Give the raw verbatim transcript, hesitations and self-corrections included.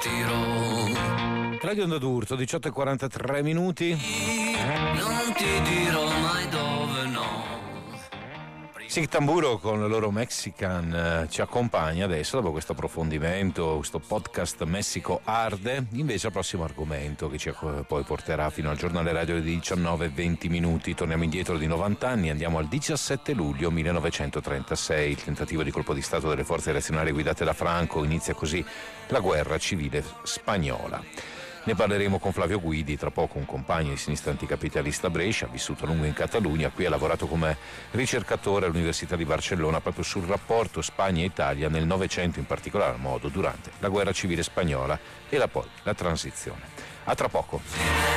partirò. Radio Onda d'Urto, diciotto e quarantatré minuti. Non ti dirò mai dove, no. Sig Tamburo con il loro Mexican eh, ci accompagna adesso dopo questo approfondimento, questo podcast Messico Arde. Invece al prossimo argomento che ci eh, poi porterà fino al giornale radio delle diciannove e venti minuti. Torniamo indietro di novanta anni, andiamo al diciassette luglio millenovecentotrentasei. Il tentativo di colpo di stato delle forze reazionarie guidate da Franco, inizia così la guerra civile spagnola. Ne parleremo con Flavio Guidi, tra poco un compagno di sinistra anticapitalista a Brescia, ha vissuto a lungo in Catalogna, qui ha lavorato come ricercatore all'Università di Barcellona proprio sul rapporto Spagna e Italia nel Novecento, in particolar modo durante la guerra civile spagnola e la poi la transizione. A tra poco.